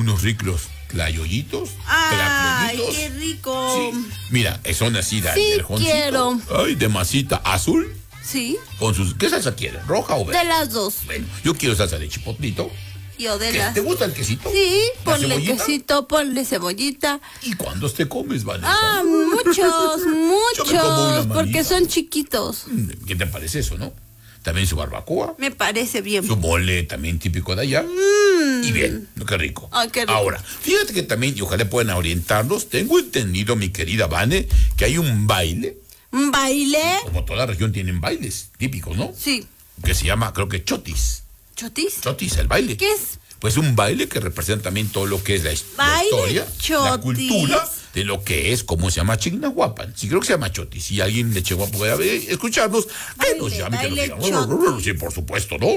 unos ricos tlayollitos. ¡Ay, qué rico! Sí. Mira, son así de Sí, quiero. Ay, de masita azul. Sí. Con sus... ¿Qué salsa quieres? ¿Roja o verde? De las dos. Bueno, yo quiero salsa de chipotlito. Yo de las... ¿Te gusta el quesito? Sí, ¿La ponle cebollita? quesito, ponle cebollita. ¿Y cuántos te comes, Vanessa? Muchos, Yo me como una manita. porque son chiquitos. ¿Qué te parece eso, no? También su barbacoa. Me parece bien. Su mole también típico de allá. Y bien, qué rico. Ay, qué rico. Ahora, fíjate que también, y ojalá puedan orientarnos, tengo entendido, mi querida Vane, que hay un baile. ¿Un baile? Como toda región tienen bailes típicos, ¿no? Sí. Que se llama, creo que chotis. ¿Chotis? Chotis, el baile. ¿Qué es? Pues un baile que representa también todo lo que es la historia, chotis. la cultura de lo que es, ¿cómo se llama? Chignahuapan. Sí, creo que se llama chotis. Si alguien de Chihuahua puede escucharnos, que nos llame, que nos diga. Sí, por supuesto, ¿no?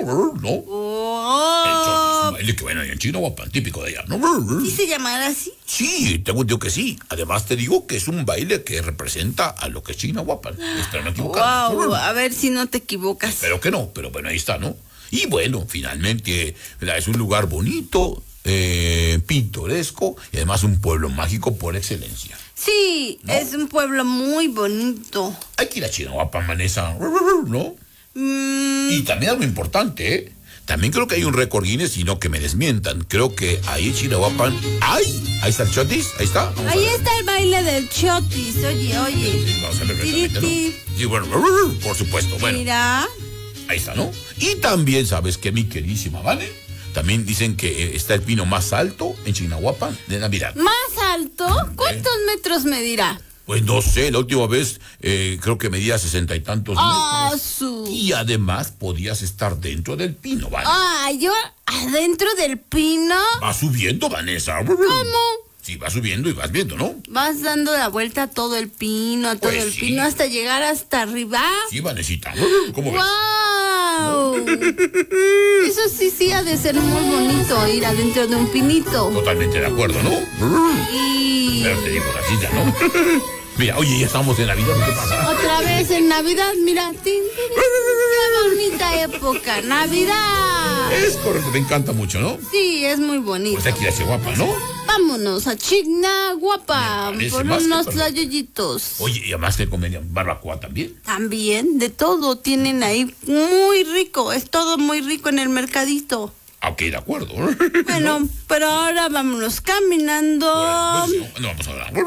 Oh. El chotis, un baile que bueno, en Chignahuapan, típico de allá, ¿no? ¿Sí se llamará así? Sí, tengo entendido que sí. Además te digo que es un baile que representa a lo que es Chignahuapan. Espero no equivocarme. Wow, a ver si no te equivocas. Espero que no, pero bueno, ahí está, ¿no? Y bueno, finalmente es un lugar bonito, pintoresco y además un pueblo mágico por excelencia. Sí, ¿no? Es un pueblo muy bonito. Hay que ir a Chignahuapan, Vanessa, ¿no? Y también algo importante, ¿eh? También creo que hay un récord Guinness, y no que me desmientan. Creo que ahí en Chignahuapan ahí está el chotis, ahí está. Ahí está el baile del chotis, oye. Vamos a ver exactamente, ¿no? Sí, bueno, por supuesto, bueno. Mira. Ahí está, ¿no? Y también, ¿sabes qué, mi queridísima Vane? También dicen que está el pino más alto en Chignahuapan de Navidad. ¿Más alto? ¿Cuántos metros medirá? Pues no sé, la última vez creo que medía 60 y tantos metros. Y además podías estar dentro del pino, Vane. ¿Yo adentro del pino? Va subiendo, Vanessa. ¿Cómo? Sí, vas subiendo y vas viendo, ¿no? Vas dando la vuelta a todo el pino, hasta llegar hasta arriba. Sí, Vanesita. ¿Cómo ves? ¡Wow! Eso sí ha de ser muy bonito, ir adentro de un pinito. Totalmente de acuerdo, ¿no? Pero te digo así ya, ¿no? Mira, oye, ya estamos en Navidad, ¿qué pasa? Otra vez en Navidad, mira. ¡Qué bonita época! ¡Navidad! Es correcto, me encanta mucho, ¿no? Sí, es muy bonito. Pues hay que ir a Chihuahua, ¿no? Vámonos a Chignahuapan por unos tlayollitos. Oye, y además que comen barbacoa también. También, de todo tienen ahí. Muy rico, es todo muy rico en el mercadito. Ok, de acuerdo. Bueno, ¿no? Pero ahora vámonos caminando. Bueno, pues, no vamos a hablar.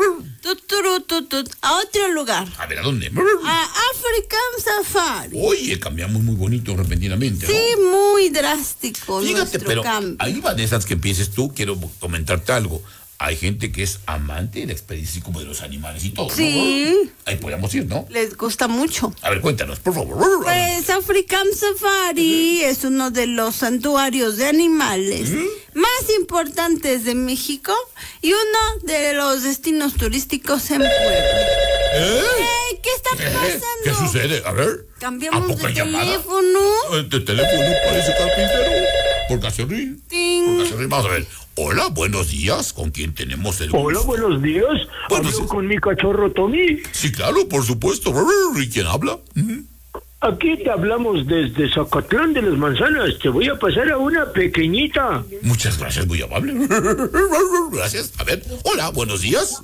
A otro lugar. A ver, ¿a dónde? A African Safari. Oye, cambiamos muy bonito repentinamente, ¿no? Sí, muy drástico. Fíjate, pero cambio. ahí va de esas que empieces tú, quiero comentarte algo. Hay gente que es amante de la experiencia como de los animales y todo, sí. ¿no? Ahí podríamos ir, ¿no? Les gusta mucho. A ver, cuéntanos, por favor. Pues African Safari es uno de los santuarios de animales más importantes de México y uno de los destinos turísticos en Puebla. ¿Qué está pasando? ¿Qué sucede? A ver. Cambiamos de teléfono. De teléfono parece carpintero. Por Cacerrín. Vamos a ver. Hola, buenos días. ¿Con quién tenemos el gusto? Hola, buenos días. ¿Hablo con mi cachorro Tommy? Sí, claro, por supuesto. ¿Y quién habla? Aquí te hablamos desde Zacatlán de las Manzanas. Te voy a pasar a una pequeñita. Muchas gracias, muy amable. Gracias. A ver, hola, buenos días.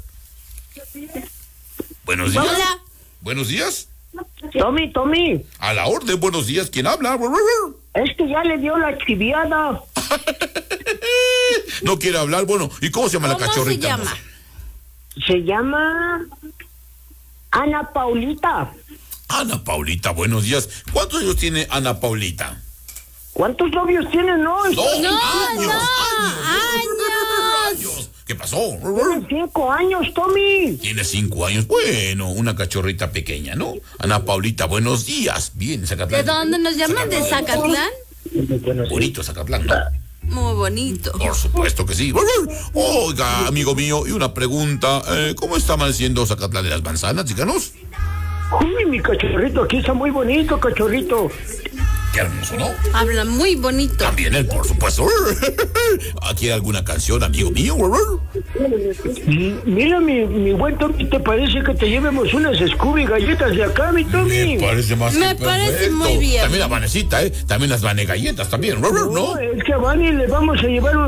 Buenos días. Hola. Buenos días. Tommy. A la orden, buenos días. ¿Quién habla? Ya le dio la chiviada. No quiere hablar. Bueno, ¿y cómo se llama la cachorrita? ¿Cómo se llama? Se llama Ana Paulita. Ana Paulita, buenos días. ¿Cuántos años tiene Ana Paulita? ¿Cuántos novios tiene? No, años. ¿Qué pasó? Tiene 5 años, Tommy. Tiene 5 años. Bueno, una cachorrita pequeña, ¿no? Ana Paulita, buenos días. Bien, Zacatlán. ¿De dónde nos llaman? ¿De Zacatlán? Bonito Zacatlán, ¿no? Muy bonito. Por supuesto que sí. Oiga, amigo mío, y una pregunta. ¿Cómo está amaneciendo Zacatlán de las Manzanas, díganos? Uy, mi cachorrito, aquí está muy bonito, cachorrito. Qué hermoso, ¿no? Habla muy bonito. También él, por supuesto. ¿Aquí hay alguna canción, amigo mío? Mira, mi buen Tommy, ¿te parece que te llevemos unas Scooby galletas de acá, mi Tommy? Me parece más que perfecto. Parece muy bien. También la Vanesita, También las Vane galletas, también, ¿no? No, es que a Vane le vamos a llevar